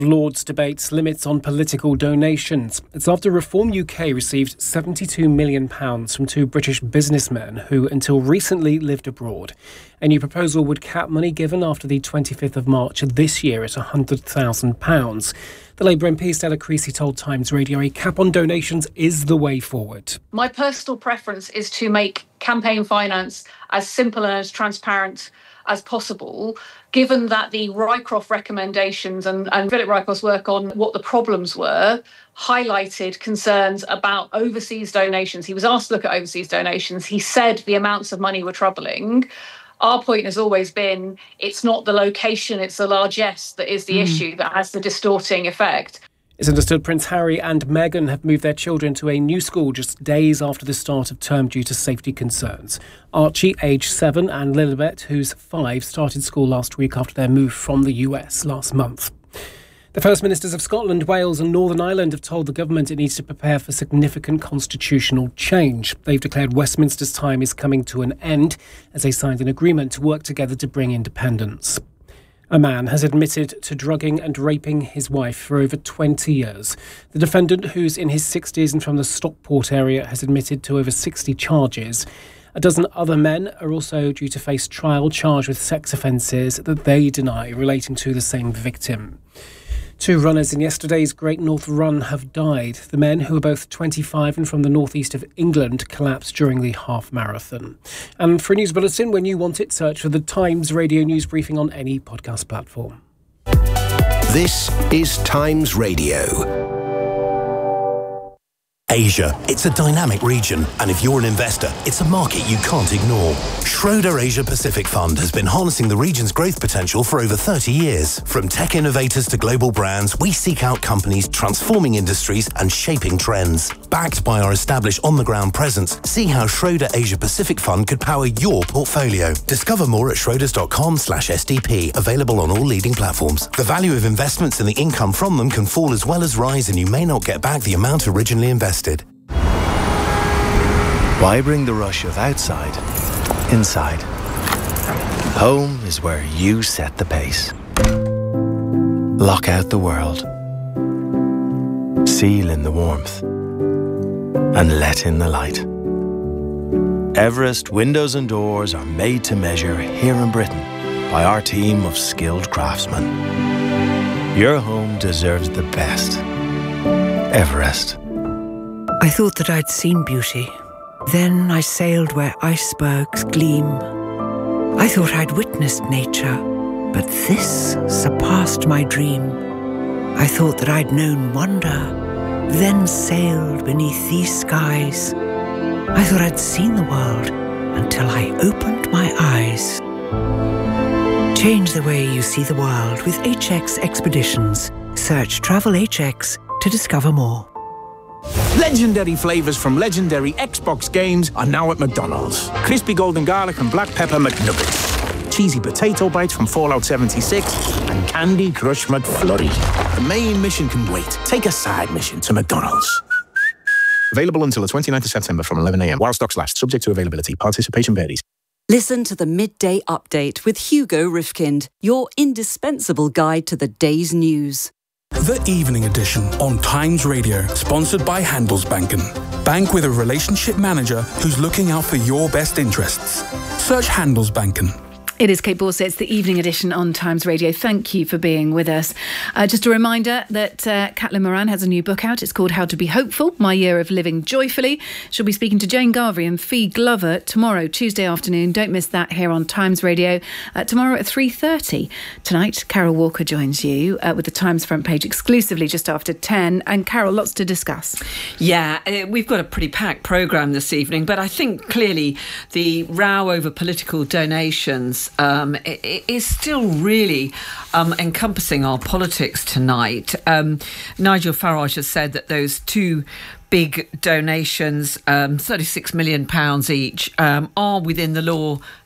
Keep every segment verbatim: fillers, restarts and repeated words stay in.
Lords debates limits on political donations. It's after Reform U K received seventy-two million pounds from two British businessmen who, until recently, lived abroad. A new proposal would cap money given after the twenty-fifth of March this year at one hundred thousand pounds. The Labour M P Stella Creasy told Times Radio a cap on donations is the way forward. My personal preference is to make campaign finance as simple and as transparent as possible, given that the Rycroft recommendations and, and Philip Rycroft's work on what the problems were highlighted concerns about overseas donations. He was asked to look at overseas donations. He said the amounts of money were troubling. Our point has always been it's not the location, it's the largesse that is the mm. issue that has the distorting effect. It's understood Prince Harry and Meghan have moved their children to a new school just days after the start of term due to safety concerns. Archie, aged seven, and Lilibet, who's five, started school last week after their move from the U S last month. The First Ministers of Scotland, Wales and Northern Ireland have told the government it needs to prepare for significant constitutional change. They've declared Westminster's time is coming to an end as they signed an agreement to work together to bring independence. A man has admitted to drugging and raping his wife for over twenty years. The defendant, who's in his sixties and from the Stockport area, has admitted to over sixty charges. A dozen other men are also due to face trial charged with sex offences that they deny relating to the same victim. Two runners in yesterday's Great North Run have died. The men, who are both twenty-five and from the northeast of England, collapsed during the half marathon. And for a news bulletin, when you want it, search for the Times Radio News Briefing on any podcast platform. This is Times Radio. Asia. It's a dynamic region, and if you're an investor, it's a market you can't ignore. Schroder Asia Pacific Fund has been harnessing the region's growth potential for over thirty years. From tech innovators to global brands, we seek out companies transforming industries and shaping trends. Backed by our established on-the-ground presence, see how Schroder Asia Pacific Fund could power your portfolio. Discover more at schroders.com slash SDP, available on all leading platforms. The value of investments and the income from them can fall as well as rise, and you may not get back the amount originally invested. Why bring the rush of outside inside? Home is where you set the pace. Lock out the world. Seal in the warmth. And let in the light. Everest windows and doors are made to measure here in Britain by our team of skilled craftsmen. Your home deserves the best. Everest. I thought that I'd seen beauty. Then I sailed where icebergs gleam. I thought I'd witnessed nature, but this surpassed my dream. I thought that I'd known wonder, then sailed beneath these skies. I thought I'd seen the world until I opened my eyes. Change the way you see the world with H X Expeditions. Search Travel H X to discover more. Legendary flavours from legendary Xbox games are now at McDonald's. Crispy golden garlic and black pepper McNuggets. Cheesy potato bites from Fallout seventy-six. And Candy Crush McFlurry. The main mission can wait. Take a side mission to McDonald's. Available until the twenty-ninth of September from eleven a.m. while stocks last. Subject to availability. Participation varies. Listen to the Midday Update with Hugo Rifkind, your indispensable guide to the day's news. The Evening Edition on Times Radio, sponsored by Handelsbanken. Bank with a relationship manager who's looking out for your best interests. Search Handelsbanken. It is Kate Borsett. It's the Evening Edition on Times Radio. Thank you for being with us. Uh, just a reminder that uh, Caitlin Moran has a new book out. It's called How to Be Hopeful, My Year of Living Joyfully. She'll be speaking to Jane Garvey and Fee Glover tomorrow, Tuesday afternoon. Don't miss that here on Times Radio. Uh, tomorrow at three thirty. Tonight, Carol Walker joins you uh, with the Times front page exclusively just after ten. And Carol, lots to discuss. Yeah, uh, we've got a pretty packed programme this evening, but I think clearly the row over political donations Um, it is still really um, encompassing our politics tonight. Um, Nigel Farage has said that those two big donations, um, thirty-six million pounds each, um, are within the law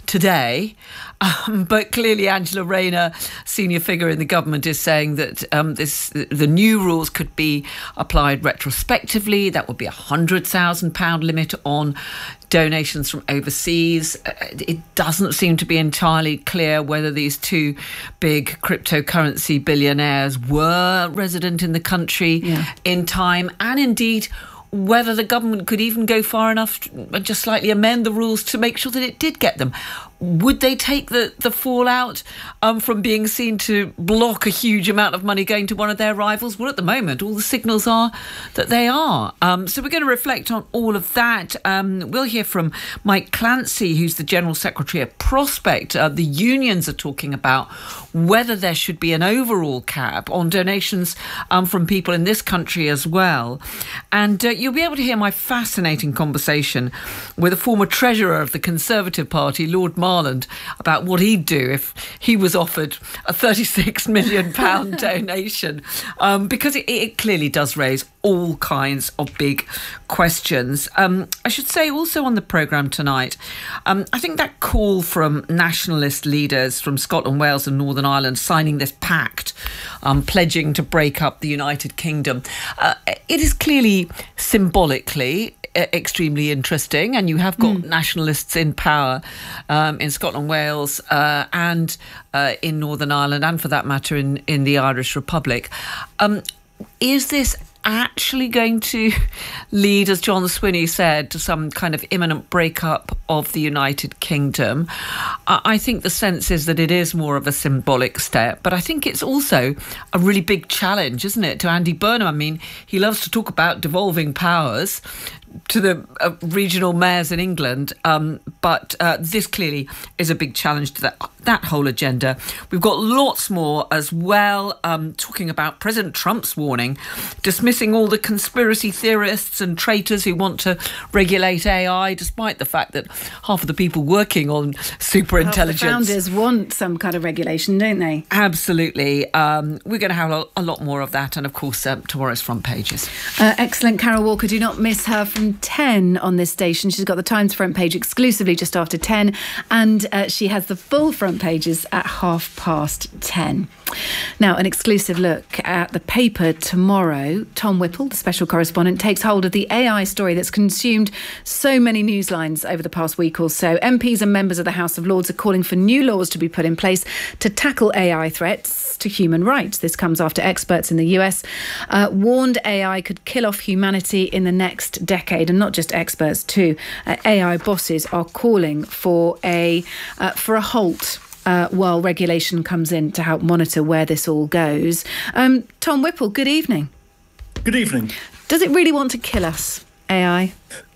today. Um, but clearly Angela Rayner, senior figure in the government, is saying that um, this the new rules could be applied retrospectively. That would be a one hundred thousand pounds limit on donations from overseas. It doesn't seem to be entirely clear whether these two big cryptocurrency billionaires were resident in the country yeah. in time, and indeed whether the government could even go far enough to just slightly amend the rules to make sure that it did get them. Would they take the, the fallout um, from being seen to block a huge amount of money going to one of their rivals? Well, at the moment, all the signals are that they are. Um, so we're going to reflect on all of that. Um, we'll hear from Mike Clancy, who's the General Secretary at Prospect. Uh, the unions are talking about whether there should be an overall cap on donations um, from people in this country as well. And uh, you'll be able to hear my fascinating conversation with a former treasurer of the Conservative Party, Lord Marland, about what he'd do if he was offered a thirty-six million pounds donation, um, because it, it clearly does raise all kinds of big questions. Um, I should say also on the programme tonight, um, I think that call from nationalist leaders from Scotland, Wales and Northern Ireland signing this pact, um, pledging to break up the United Kingdom, uh, it is clearly symbolically extremely interesting, and you have got mm. nationalists in power um, in Scotland, Wales uh, and uh, in Northern Ireland, and for that matter in, in the Irish Republic. Um, is this actually going to lead, as John Swinney said, to some kind of imminent breakup of the United Kingdom? I think the sense is that it is more of a symbolic step, but I think it's also a really big challenge, isn't it, to Andy Burnham? I mean, he loves to talk about devolving powers to the uh, regional mayors in England, um, but uh, this clearly is a big challenge to that that whole agenda. We've got lots more as well, um, talking about President Trump's warning, dismissing all the conspiracy theorists and traitors who want to regulate A I, despite the fact that half of the people working on super intelligence... Well, the founders want some kind of regulation, don't they? Absolutely. Um, we're going to have a, a lot more of that, and of course um, tomorrow's front pages. Uh, excellent. Carol Walker, do not miss her from ten on this station. She's got the Times front page exclusively just after ten, and uh, she has the full front pages at half past ten. Now, an exclusive look at the paper tomorrow. Tom Whipple, the special correspondent, takes hold of the A I story that's consumed so many newslines over the past week or so. M Ps and members of the House of Lords are calling for new laws to be put in place to tackle A I threats to human rights. This comes after experts in the U S uh, warned A I could kill off humanity in the next decade, and not just experts too. Uh, A I bosses are calling for a uh, for a halt Uh, while regulation comes in to help monitor where this all goes. Um, Tom Whipple, good evening. Good evening. Does it really want to kill us, A I?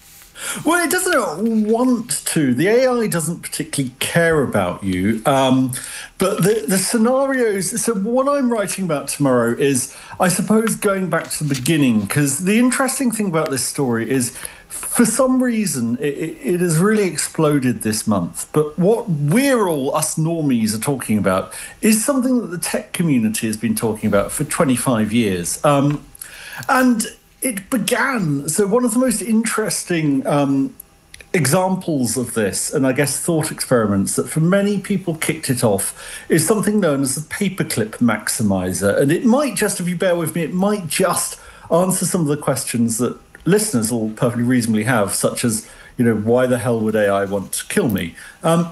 Well, it doesn't want to. The A I doesn't particularly care about you. Um, but the, the scenarios... So what I'm writing about tomorrow is, I suppose, going back to the beginning, because the interesting thing about this story is, for some reason, it, it has really exploded this month. But what we're all, us normies, are talking about is something that the tech community has been talking about for twenty-five years. Um, and it began... So one of the most interesting um, examples of this, and I guess thought experiments, that for many people kicked it off, is something known as the paperclip maximizer. And it might just, if you bear with me, it might just answer some of the questions that listeners will perfectly reasonably have, such as, you know, why the hell would A I want to kill me? Um,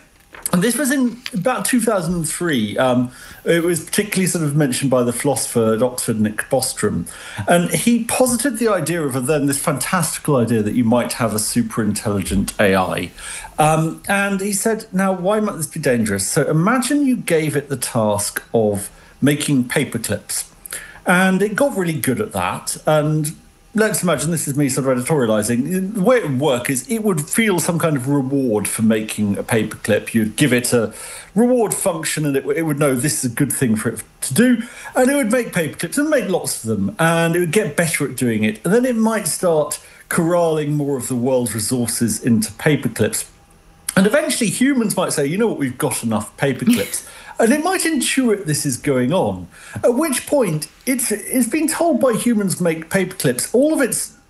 and this was in about two thousand three. Um, it was particularly sort of mentioned by the philosopher at Oxford, Nick Bostrom. And he posited the idea of, then, this fantastical idea that you might have a super intelligent A I. Um, and he said, now, why might this be dangerous? So imagine you gave it the task of making paperclips. And it got really good at that. And let's imagine, this is me sort of editorialising, the way it would work is it would feel some kind of reward for making a paperclip. You'd give it a reward function and it, it would know this is a good thing for it to do, and it would make paperclips and make lots of them, and it would get better at doing it, and then it might start corralling more of the world's resources into paperclips. And eventually humans might say, you know what, we've got enough paperclips. And it might intuit this is going on, at which point it's it's been told by humans make paperclips. All of its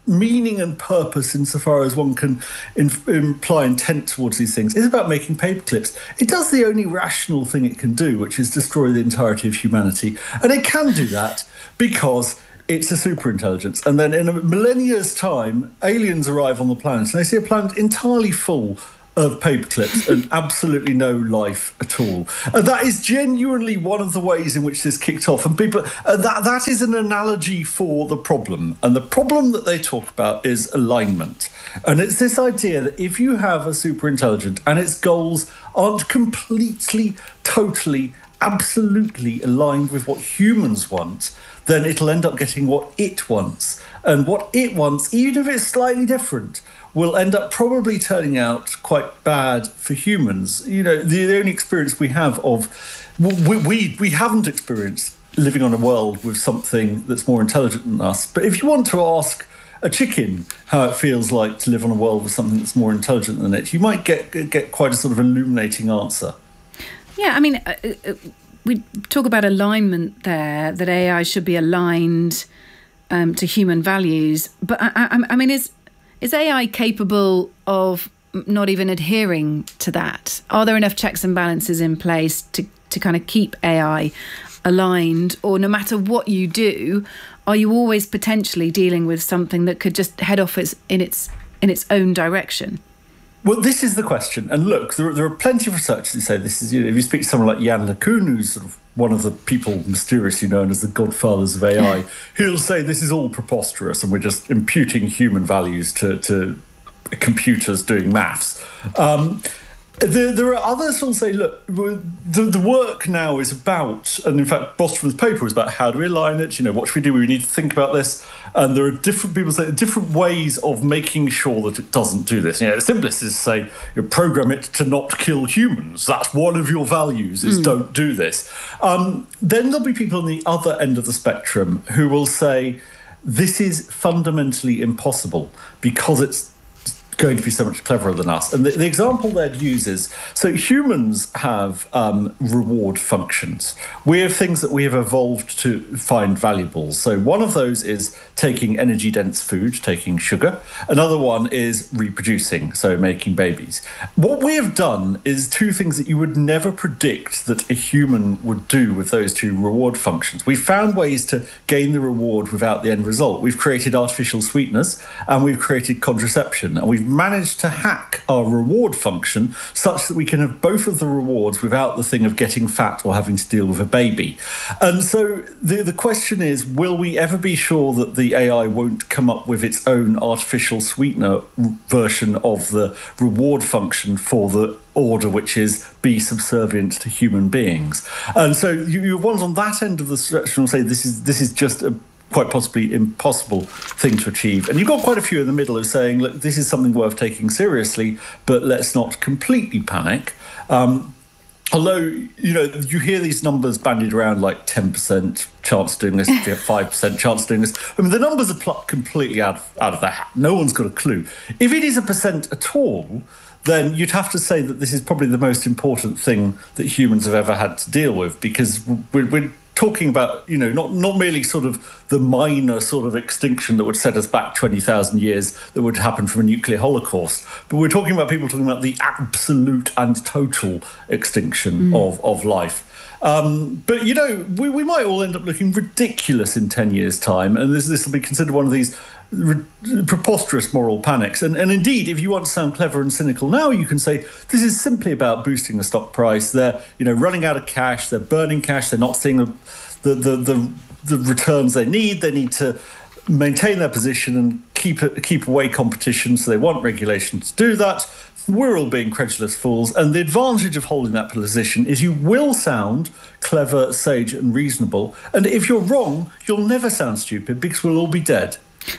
meaning and purpose insofar as one can in, imply intent towards these things is about making paperclips. It does the only rational thing it can do, which is destroy the entirety of humanity. And it can do that because it's a superintelligence. And then in a millennia's time, aliens arrive on the planet and they see a planet entirely full of paperclips and absolutely no life at all. And that is genuinely one of the ways in which this kicked off. And people, uh, that that is an analogy for the problem. And the problem that they talk about is alignment. And it's this idea that if you have a superintelligent and its goals aren't completely, totally, absolutely aligned with what humans want, then it'll end up getting what it wants. And what it wants, even if it's slightly different, will end up probably turning out quite bad for humans. You know, the, the only experience we have of... We, we, we haven't experienced living on a world with something that's more intelligent than us. But if you want to ask a chicken how it feels like to live on a world with something that's more intelligent than it, you might get get quite a sort of illuminating answer. Yeah, I mean, uh, uh, we talk about alignment there, that A I should be aligned um, to human values. But, I, I, I mean, is... Is A I capable of not even adhering to that? Are there enough checks and balances in place to, to kind of keep A I aligned? Or no matter what you do, are you always potentially dealing with something that could just head off its, in its in its own direction? Well, this is the question. And look, there, there are plenty of researchers who say this is, you know, if you speak to someone like Yann LeCun, who's sort of one of the people mysteriously known as the godfathers of A I, he'll say this is all preposterous and we're just imputing human values to, to computers doing maths. Um, there, there are others who'll say, look, the, the work now is about, and in fact, Bostrom's paper was about how do we align it, you know, what should we do, we need to think about this. And there are different people say different ways of making sure that it doesn't do this. You know, the simplest is to say, you program it to not kill humans. That's one of your values, is mm. don't do this. Um, then there'll be people on the other end of the spectrum who will say, this is fundamentally impossible because it's going to be so much cleverer than us. And the, the example they'd use is, so humans have um, reward functions. We have things that we have evolved to find valuable. So one of those is taking energy-dense food, taking sugar. Another one is reproducing, so making babies. What we have done is two things that you would never predict that a human would do with those two reward functions. We've found ways to gain the reward without the end result. We've created artificial sweeteners and we've created contraception, and we've managed to hack our reward function such that we can have both of the rewards without the thing of getting fat or having to deal with a baby. And so the, the question is, will we ever be sure that the A I won't come up with its own artificial sweetener version of the reward function for the order, which is be subservient to human beings? And so you, you ones on that end of the spectrum will say this is this is just a quite possibly impossible thing to achieve. And you've got quite a few in the middle who are saying, look, this is something worth taking seriously, but let's not completely panic. Um, although, you know, you hear these numbers bandied around like ten percent chance of doing this, five percent chance of doing this. I mean, the numbers are plucked completely out of, out of the hat. No one's got a clue. If it is a percent at all, then you'd have to say that this is probably the most important thing that humans have ever had to deal with, because we're, we're talking about, you know, not, not merely sort of the minor sort of extinction that would set us back twenty thousand years that would happen from a nuclear holocaust, but we're talking about people talking about the absolute and total extinction mm. of, of life. Um, but, you know, we, we might all end up looking ridiculous in ten years' time, and this, this will be considered one of these re- preposterous moral panics. And, and indeed, if you want to sound clever and cynical now, you can say this is simply about boosting the stock price. They're, you know, running out of cash, they're burning cash, they're not seeing the the the, the, the returns they need. They need to maintain their position and keep it, keep away competition, so they want regulation to do that. We're all being credulous fools, and the advantage of holding that position is you will sound clever, sage and reasonable, and if you're wrong, you'll never sound stupid because we'll all be dead.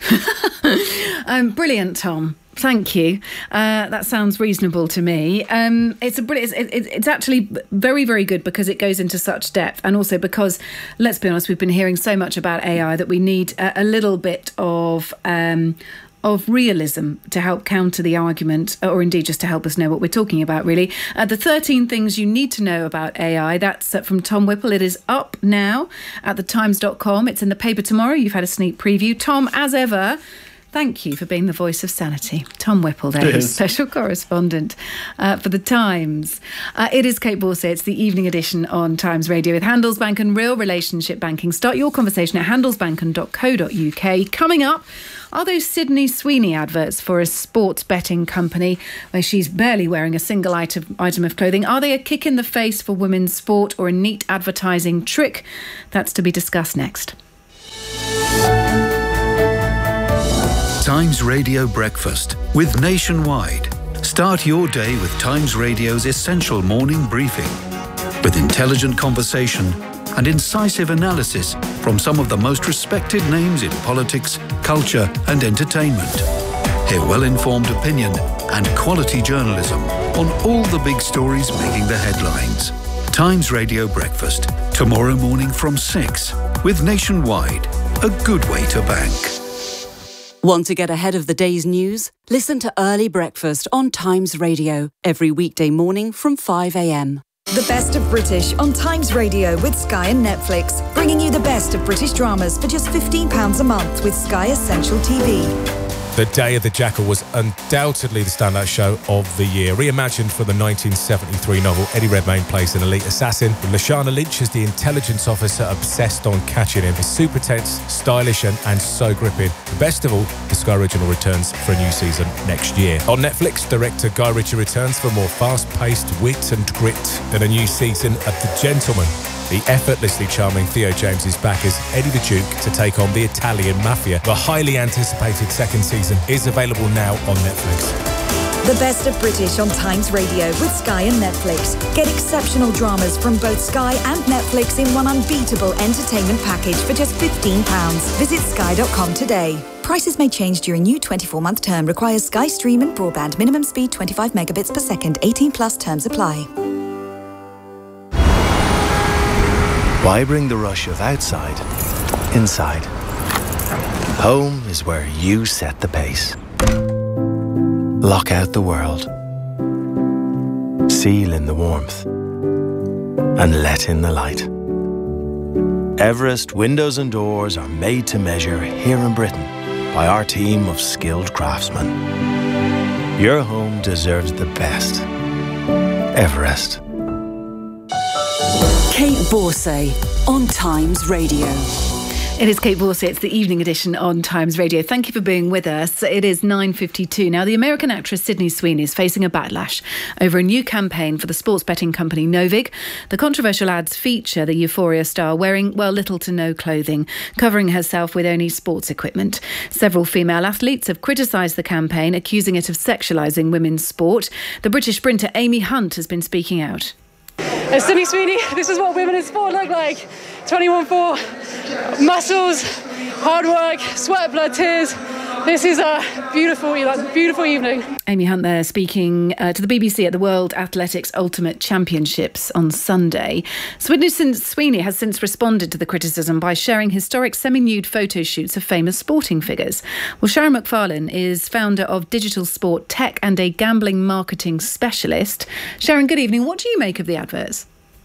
um, brilliant, Tom. Thank you. Uh, that sounds reasonable to me. Um, it's a brilliant. It's, it's actually very, very good because it goes into such depth, and also because, let's be honest, we've been hearing so much about A I that we need a, a little bit of um, of realism to help counter the argument, or indeed just to help us know what we're talking about, really. Uh, the thirteen things you need to know about A I, that's uh, from Tom Whipple. It is up now at the times dot com. It's in the paper tomorrow. You've had a sneak preview. Tom, as ever, Thank you for being the voice of sanity. Tom Whipple there, who's special correspondent uh, for The Times. Uh, it is Kate Borsay. It's the evening edition on Times Radio with Handelsbanken Real Relationship Banking. Start your conversation at handelsbanken dot co dot uk. Coming up, are those Sydney Sweeney adverts for a sports betting company where she's barely wearing a single item, item of clothing, are they a kick in the face for women's sport or a neat advertising trick? That's to be discussed next. Times Radio Breakfast with Nationwide. Start your day with Times Radio's essential morning briefing with intelligent conversation and incisive analysis from some of the most respected names in politics, culture and entertainment. Hear well-informed opinion and quality journalism on all the big stories making the headlines. Times Radio Breakfast, tomorrow morning from six with Nationwide. A good way to bank. Want to get ahead of the day's news? Listen to Early Breakfast on Times Radio every weekday morning from five a m. The Best of British on Times Radio with Sky and Netflix, bringing you the best of British dramas for just fifteen pounds a month with Sky Essential T V. The Day of the Jackal was undoubtedly the standout show of the year. Reimagined for the nineteen seventy-three novel, Eddie Redmayne plays an elite assassin, with Lashana Lynch as the intelligence officer obsessed on catching him. It's super tense, stylish and, and so gripping. The best of all, the Sky Original returns for a new season next year. On Netflix, director Guy Ritchie returns for more fast-paced wit and grit and a new season of The Gentleman. The effortlessly charming Theo James is back as Eddie the Duke to take on the Italian mafia. The highly anticipated second season is available now on Netflix. The Best of British on Times Radio with Sky and Netflix. Get exceptional dramas from both Sky and Netflix in one unbeatable entertainment package for just fifteen pounds. Visit sky dot com today. Prices may change during new twenty-four month term. Requires Sky Stream and broadband. Minimum speed twenty-five megabits per second. eighteen plus terms apply. Why bring the rush of outside inside? Home is where you set the pace. Lock out the world. Seal in the warmth. And let in the light. Everest windows and doors are made to measure here in Britain by our team of skilled craftsmen. Your home deserves the best. Everest. Kate Borsay on Times Radio. It is Kate Borsay. It's the evening edition on Times Radio. Thank you for being with us. It is nine fifty-two. Now, the American actress Sydney Sweeney is facing a backlash over a new campaign for the sports betting company Novig. The controversial ads feature the Euphoria star wearing, well, little to no clothing, covering herself with only sports equipment. Several female athletes have criticised the campaign, accusing it of sexualising women's sport. The British sprinter Amy Hunt has been speaking out. As Sydney Sweeney, this is what women in sport look like. twenty-one four, muscles, hard work, sweat, blood, tears. This is a beautiful, beautiful evening. Amy Hunt there speaking uh, to the B B C at the World Athletics Ultimate Championships on Sunday. Sweeney has since responded to the criticism by sharing historic semi-nude photo shoots of famous sporting figures. Well, Sharon McFarlane is founder of Digital Sport Tech and a gambling marketing specialist. Sharon, good evening. What do you make of the adverts?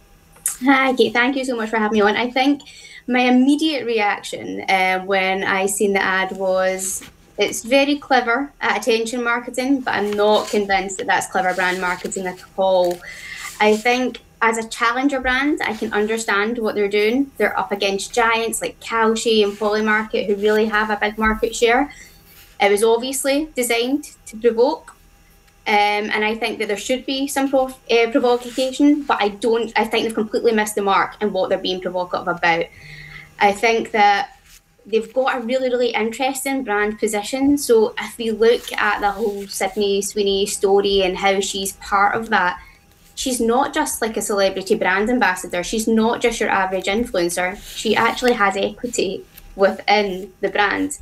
Hi, Kate. Thank you so much for having me on. I think my immediate reaction uh, when I seen the ad was, it's very clever at attention marketing, but I'm not convinced that that's clever brand marketing at all. I think as a challenger brand, I can understand what they're doing. They're up against giants like Kalshi and Polymarket who really have a big market share. It was obviously designed to provoke. Um, and I think that there should be some prov- uh, provocation, but I don't. I think they've completely missed the mark in what they're being provocative about. I think that they've got a really, really interesting brand position. So if we look at the whole Sydney Sweeney story and how she's part of that, she's not just like a celebrity brand ambassador. She's not just your average influencer. She actually has equity within the brand.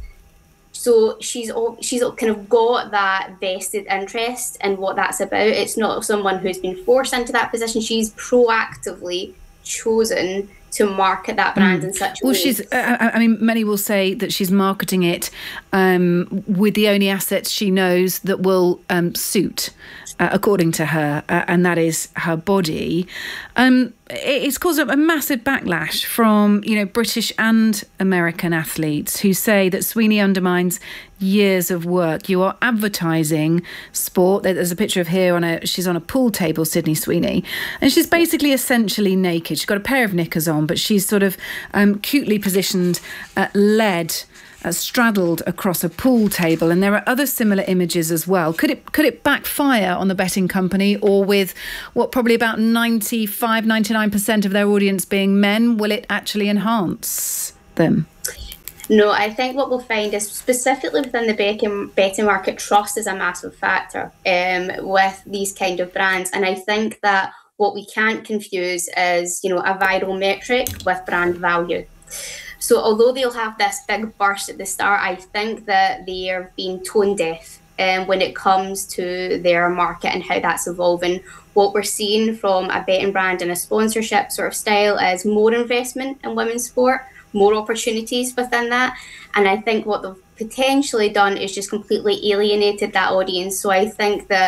So she's all, she's kind of got that vested interest in what that's about. It's not someone who's been forced into that position. She's proactively chosen to market that brand mm. in such a well, way. Well, she's, uh, I mean, many will say that she's marketing it um, with the only assets she knows that will um, suit, uh, according to her, uh, and that is her body. Um, it's caused a massive backlash from, you know, British and American athletes who say that Sweeney undermines years of work. You are advertising sport. There's a picture of her on a, she's on a pool table, Sydney Sweeney, and she's basically essentially naked. She's got a pair of knickers on, but she's sort of um, cutely positioned, uh, led, Uh, straddled across a pool table, and there are other similar images as well. Could it could it backfire on the betting company, or with what probably about ninety-five, ninety-nine percent of their audience being men, will it actually enhance them? No, I think what we'll find is specifically within the betting, betting market, trust is a massive factor um, with these kind of brands. And I think that what we can't confuse is, you know, a viral metric with brand value. So although they'll have this big burst at the start, I think that they are being tone deaf um, when it comes to their market and how that's evolving. What we're seeing from a betting brand and a sponsorship sort of style is more investment in women's sport, more opportunities within that. And I think what they've potentially done is just completely alienated that audience. So I think that,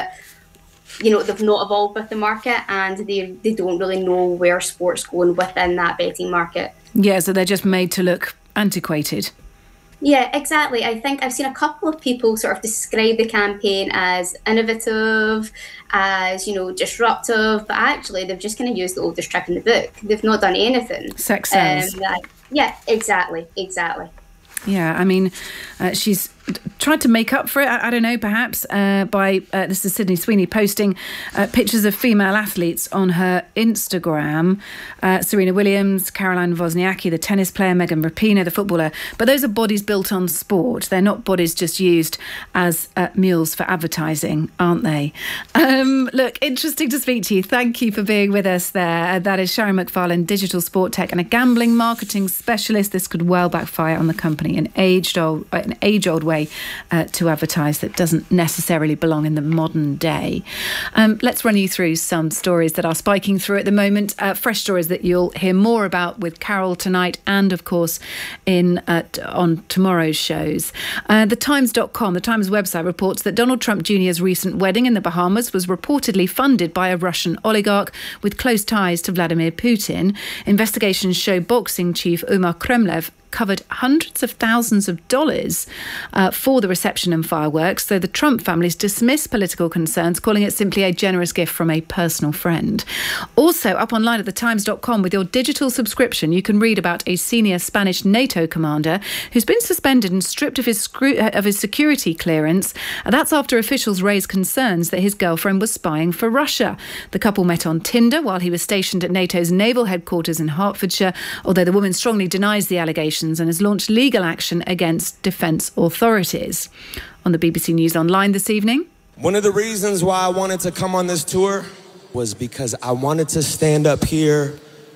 you know, they've not evolved with the market, and they, they don't really know where sport's going within that betting market. Yeah, so they're just made to look antiquated. Yeah, exactly. I think I've seen a couple of people sort of describe the campaign as innovative, as, you know, disruptive, but actually they've just kind of used the oldest trick in the book. They've not done anything. Sex sells. Um, that, yeah, exactly, exactly. Yeah, I mean, uh, she's tried to make up for it, I, I don't know, perhaps, uh, by, uh, this is Sydney Sweeney, posting uh, pictures of female athletes on her Instagram. Uh, Serena Williams, Caroline Wozniacki, the tennis player, Megan Rapinoe, the footballer. But those are bodies built on sport. They're not bodies just used as uh, mules for advertising, aren't they? Um, look, interesting to speak to you. Thank you for being with us there. Uh, that is Sharon McFarlane, digital sport tech and a gambling marketing specialist. This could well backfire on the company, an age-old, an age-old way Uh, to advertise that doesn't necessarily belong in the modern day. Um, let's run you through some stories that are spiking through at the moment. Uh, fresh stories that you'll hear more about with Carol tonight, and of course in uh, on tomorrow's shows. Uh, the Times dot com, the Times website, reports that Donald Trump Junior's recent wedding in the Bahamas was reportedly funded by a Russian oligarch with close ties to Vladimir Putin. Investigations show boxing chief Umar Kremlev covered hundreds of thousands of dollars uh, for the reception and fireworks, though the Trump families dismiss political concerns, calling it simply a generous gift from a personal friend. Also, up online at the times dot com with your digital subscription, you can read about a senior Spanish NATO commander who's been suspended and stripped of his, scru- uh, of his security clearance. Uh, that's after officials raised concerns that his girlfriend was spying for Russia. The couple met on Tinder while he was stationed at NATO's naval headquarters in Hertfordshire, although the woman strongly denies the allegations and has launched legal action against defence authorities. On the B B C News Online this evening. One of the reasons why I wanted to come on this tour was because I wanted to stand up here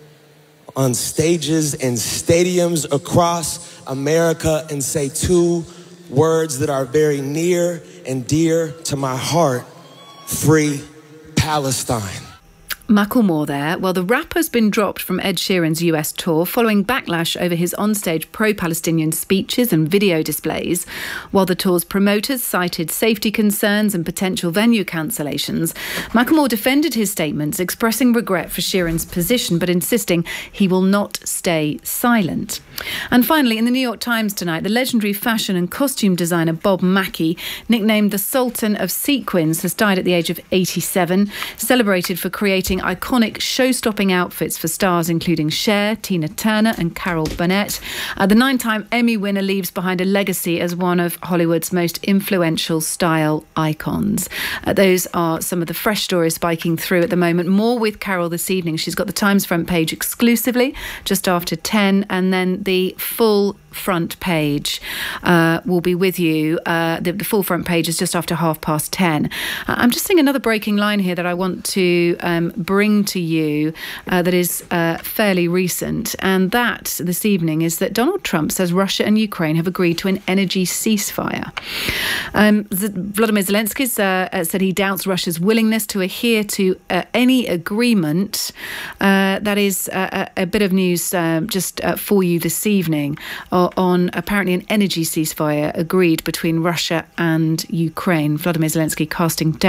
on stages and stadiums across America and say two words that are very near and dear to my heart: free Palestine. Macklemore there. Well, the rapper's been dropped from Ed Sheeran's U S tour following backlash over his onstage pro-Palestinian speeches and video displays. While the tour's promoters cited safety concerns and potential venue cancellations, Macklemore defended his statements, expressing regret for Sheeran's position, but insisting he will not stay silent. And finally, in the New York Times tonight, the legendary fashion and costume designer Bob Mackie, nicknamed the Sultan of Sequins, has died at the age of eighty-seven, celebrated for creating iconic show-stopping outfits for stars including Cher, Tina Turner and Carol Burnett. Uh, the nine-time Emmy winner leaves behind a legacy as one of Hollywood's most influential style icons. Uh, those are some of the fresh stories spiking through at the moment. More with Carol this evening. She's got the Times front page exclusively just after ten, and then the full front page uh, will be with you. Uh, the, the full front page is just after half past ten. Uh, I'm just seeing another breaking line here that I want to um, bring to you uh, that is uh, fairly recent, and that this evening is that Donald Trump says Russia and Ukraine have agreed to an energy ceasefire. Um, Volodymyr Zelensky uh, said he doubts Russia's willingness to adhere to uh, any agreement. Uh, that is uh, a, a bit of news um, just uh, for you this evening uh, on apparently an energy ceasefire agreed between Russia and Ukraine. Volodymyr Zelensky casting doubt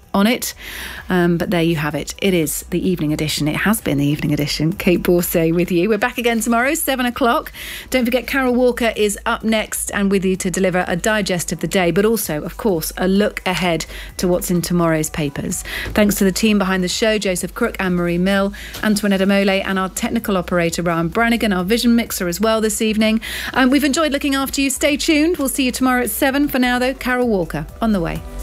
on it. Um, but there you have it. It is the evening edition. It has been the evening edition. Kate Borsay with you. We're back again tomorrow, seven o'clock. Don't forget, Carol Walker is up next and with you to deliver a digest of the day, but also, of course, a look ahead to what's in tomorrow's papers. Thanks to the team behind the show, Joseph Crook, Anne-Marie Mill, Antoinette Amole, and our technical operator, Ryan Brannigan, our vision mixer as well this evening. Um, we've enjoyed looking after you. Stay tuned. We'll see you tomorrow at seven. For now, though, Carol Walker on the way.